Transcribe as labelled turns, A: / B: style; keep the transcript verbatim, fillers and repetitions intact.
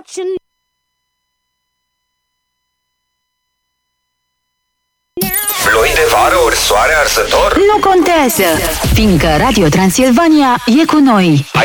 A: watching.
B: Ploi de vară ori soare arsător?
C: Nu contează, fiindcă Radio Transilvania e cu noi.